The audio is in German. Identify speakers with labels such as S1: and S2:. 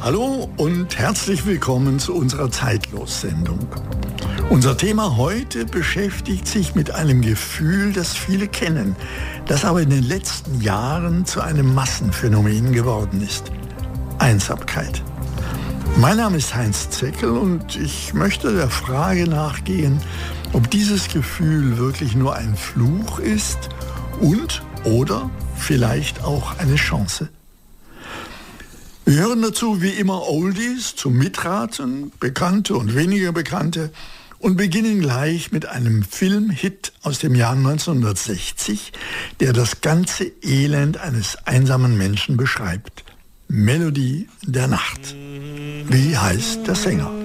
S1: Hallo und herzlich willkommen zu unserer Zeitlos-Sendung. Unser Thema heute beschäftigt sich mit einem Gefühl, das viele kennen, das aber in den letzten Jahren zu einem Massenphänomen geworden ist: Einsamkeit. Mein Name ist Heinz Zeckel und ich möchte der Frage nachgehen, ob dieses Gefühl wirklich nur ein Fluch ist oder vielleicht auch eine Chance. Wir hören dazu wie immer Oldies zum Mitraten, bekannte und weniger bekannte, und beginnen gleich mit einem Filmhit aus dem Jahr 1960, der das ganze Elend eines einsamen Menschen beschreibt. Melodie der Nacht. Wie heißt der Sänger?